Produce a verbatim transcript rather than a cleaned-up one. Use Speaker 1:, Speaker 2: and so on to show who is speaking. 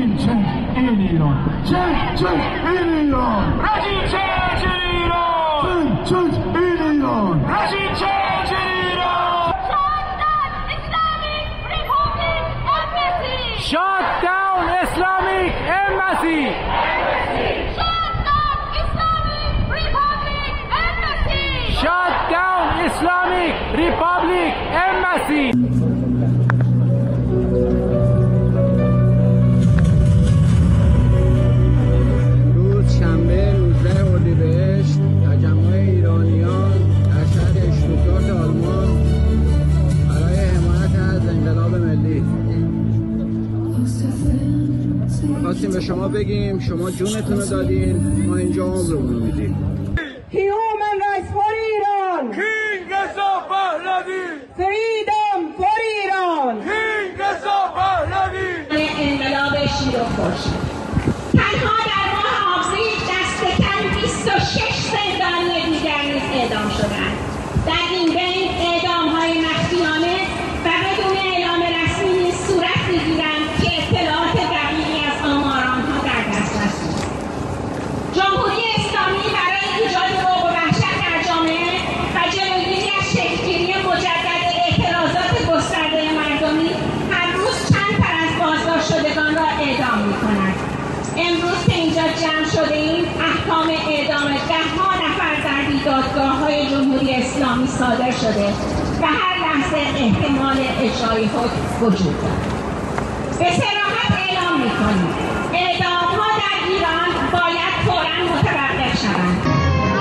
Speaker 1: Regime change in Iran. Change, change in Iran. Regime change in Iran. Change, change in Iran. Regime change in Iran. Shut down Islamic Embassy. Shut down Islamic Embassy. Shut down Islamic Republic Embassy.
Speaker 2: امروز شنبه نوزده اردیبهشت تجمع ایرانیان در شهر اشتوتگارت آلمان برای حمایت از انقلاب ملی. خواستیم به شما بگیم شما جونتون رو دادین، ما اینجا عمرمون رو میدیم.
Speaker 3: Human rights for Iran.
Speaker 1: King Reza Pahlavi.
Speaker 3: Freedom for Iran.
Speaker 1: King Reza Pahlavi.
Speaker 4: انقلاب شیر و خورشید تنها در ماه آوریل دست کم بیست و شش زندانی دیگر نیز اعدام شدند. در این بین اعدام‌های مخفیانه و بدون اعلام رسمی نیز صورت می‌گیرند که اطلاعات دقیقی از آمار آنها در دسترس است. جمهوری اسلامی برای ایجاد رعب و وحشت در جامعه و جلوگیری از شکل‌گیری مجدد اعتراضات گسترده مردمی هر روز چند تن از بازداشت شدگان را اعدام می‌کند. امروز که اینجا جمع شده ایم احکام اعدام ده‌ها نفر در بیدادگاه‌های جمهوری اسلامی صادر شده و هر لحظه احتمال اجرای حکم وجود دارد. به صراحت اعلام می‌کنیم